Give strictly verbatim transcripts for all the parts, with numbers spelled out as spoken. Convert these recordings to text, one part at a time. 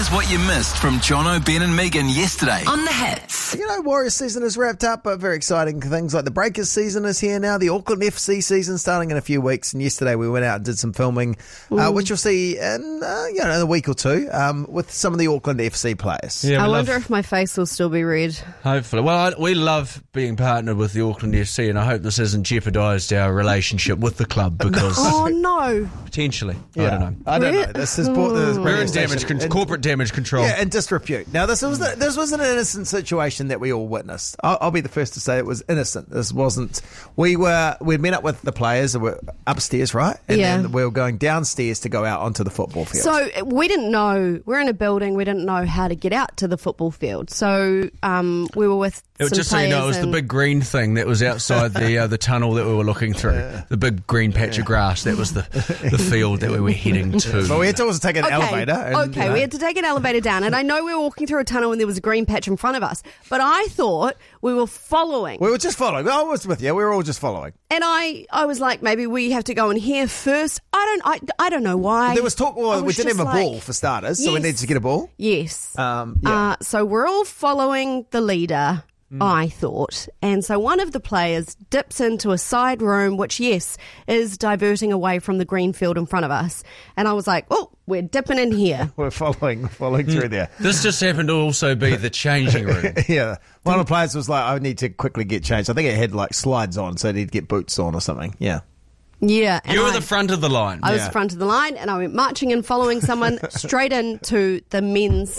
Here's what you missed from Jono, Ben and Megan yesterday on The Hits. You know, Warriors season is wrapped up, but very exciting things like the Breakers season is here now, the Auckland F C season starting in a few weeks, and yesterday we went out and did some filming, uh, which you'll see in, uh, you know, in a week or two um, with some of the Auckland F C players. Yeah, I we wonder love, if my face will still be red. hopefully. Well, I, we love being partnered with the Auckland F C, and I hope this hasn't jeopardised our relationship with the club because Oh, no. potentially, Yeah. I don't know. I don't know. This is brought the We're in damage, con- corporate damage control. Yeah, and disrepute. Now, this was the, this was an innocent situation that we all witnessed. I'll, I'll be the first to say it was innocent. This wasn't. We were we'd met up with the players and we're upstairs, right? And Yeah. then we were going downstairs to go out onto the football field. So we didn't know, we're in a building, we didn't know how to get out to the football field. So um, we were with It was some just so you know, it was players the big green thing that was outside the uh, the tunnel that we were looking through. The big green patch of grass. That was the the field that we were heading to. but we had to also take an Okay, elevator. And, okay, you know, we had to take an elevator down, and I know we were walking through a tunnel and there was a green patch in front of us, but I thought we were following. we were just following. I was with you. We were all just following. And I, I was like, maybe we have to go in here first. I don't, I, I don't know why. There was talk. Well, I we was didn't have just a like- ball for starters, so we Yes. needed to get a ball. Yes. Um, yeah. Uh, so we're all following the leader, I thought. And so one of the players dips into a side room, which, yes, is diverting away from the green field in front of us. And I was like, oh, we're dipping in here. We're following, following through there. This just happened to also be the changing room. Yeah. One of the players was like, I need to quickly get changed. I think it had like slides on, so he'd get boots on or something. Yeah. Yeah. And You were I, the front of the line. I was Yeah. front of the line, and I went marching and following someone straight into the men's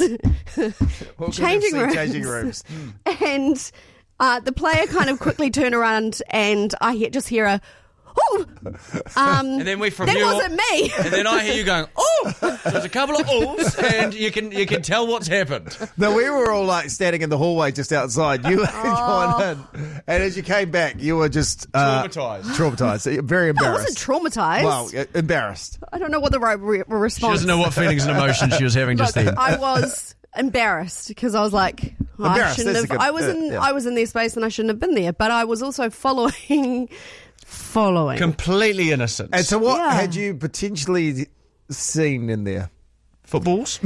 changing rooms. Changing rooms. And uh, the player kind of quickly turned around, and I hear, just hear a, oh! Um, And then we from that you- wasn't me. And then I hear you going, oh! So there's a couple of ohs, and you can you can tell what's happened. No, we were all like standing in the hallway just outside. You were Oh. going in. And as you came back, you were just uh, Traumatised. Traumatized. Very I embarrassed. wasn't traumatized. Well, uh, embarrassed. I don't know what the right re- response. She doesn't know what feelings and emotions she was having just Look, then. I was embarrassed because I was like, I Embarrassed, shouldn't that's have. a good- I was in. uh, yeah. I was in their space and I shouldn't have been there. But I was also following, following. Completely innocent. And so what Yeah. had you potentially seen in there? Footballs?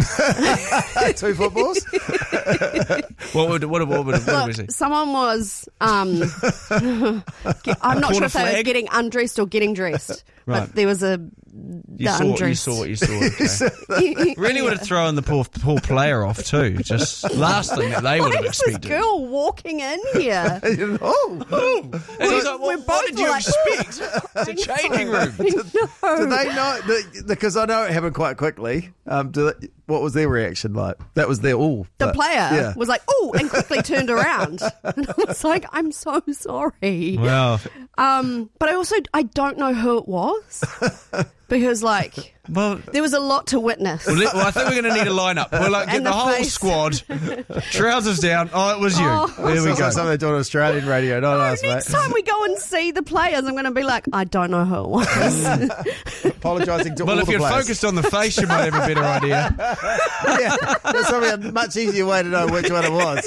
Two footballs? What would what, what, would- what would we see? Look, someone was. Um, get- I'm not Corner sure if they were flag? getting undressed or getting dressed, Right. but there was a. You the saw, you undressed. saw what you saw. Okay. Really would have thrown the poor poor player off too. Just last thing that they would Why have is this expected. girl walking in here? oh. And he's like, We're what, what both did you like- expect? It's a changing room. Do they know? the- Because I know it happened quite quickly. Um, do they, what was their reaction like? That was their all. The but- player yeah. was like, "Oh," and quickly turned around. And I was like, "I'm so sorry." Well, Um, but I also I don't know who it was because like well, there was a lot to witness. well, let- well, I think we're going to need a lineup. We're like, get And the, the whole face. squad, trousers down. Oh, it was you. Oh. There we Sounds go. like something they do on Australian radio, not us, mate. Next time we go and see the players, I'm going to be like, I don't know who it was. Apologising to Well, all if the you're players. focused on the face, you might have a better idea. Yeah, that's probably a much easier way to know which one it was,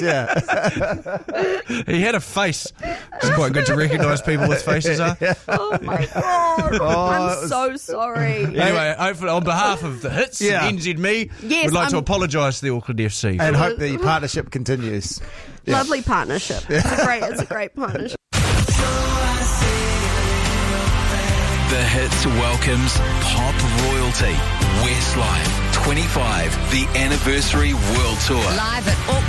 yeah. He had a face. It's quite good to recognise people with faces, huh? Oh my god! it I'm was- so sorry. Anyway, hopefully, on behalf of the Hits Yeah. and N Z Me, Yes, we'd like to I'm- apologise to the Auckland F C. And hope the partnership continues. Yeah. Lovely partnership. It's a great. It's a great partnership. The Hits welcomes pop royalty. Westlife twenty-five, the anniversary world tour. Live at